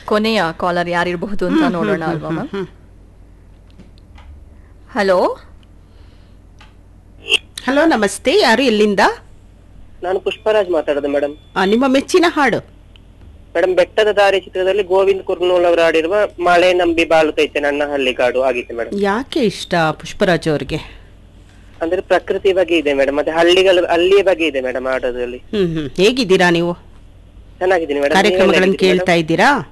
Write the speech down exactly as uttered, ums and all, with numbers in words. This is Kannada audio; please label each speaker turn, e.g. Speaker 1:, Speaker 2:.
Speaker 1: ಕೊನೆಯ ಕಾಲರ್ ಯಾರಿರಬಹುದು ಅಂತ ನೋಡೋಣ ಅಲ್ವಾ ಮ್ಯಾಮ್. ಹಲೋ
Speaker 2: ಹಲೋ, ನಮಸ್ತೆ. ಯಾರು, ಎಲ್ಲಿಂದ?
Speaker 3: ನಾನು ಪುಷ್ಪರಾಜ್ ಮಾತಾಡೋದು ಮೇಡಮ್.
Speaker 2: ಆ, ನಿಮ್ಮ ಮೆಚ್ಚಿನ ಹಾಡು
Speaker 3: ಮೇಡಮ್, ಬೆಟ್ಟದ ದಾರಿ ಚಿತ್ರದಲ್ಲಿ ಗೋವಿಂದ್ ಕುರ್ನೂಲ್ ಅವರು ಆಡಿರುವ ಮಳೆ ನಂಬಿ ಬಾಳುತ್ತೈತೆ ನನ್ನ ಹಳ್ಳಿ ಕಾಡು ಆಗಿತ್ತು ಮೇಡಮ್.
Speaker 2: ಯಾಕೆ ಇಷ್ಟ ಪುಷ್ಪರಾಜ್ ಅವ್ರಿಗೆ?
Speaker 3: ಅಂದ್ರೆ ಪ್ರಕೃತಿ ಬಗ್ಗೆ ಇದೆ ಮೇಡಮ್, ಮತ್ತೆ ಹಳ್ಳಿಗಳ ಹಳ್ಳಿಯ ಬಗ್ಗೆ ಇದೆ ಮೇಡಮ್ ಆಡೋದ್ರಲ್ಲಿ.
Speaker 2: ಹ್ಮ್ ಹ್ಮ್ ಹೇಗಿದ್ದೀರಾ ನೀವು?
Speaker 3: ಚೆನ್ನಾಗಿದ್ದೀನಿ ಮೇಡಮ್.
Speaker 2: ಕಾರ್ಯಕ್ರಮಗಳನ್ನು ಕೇಳ್ತಾ ಇದ್ದೀರಾ?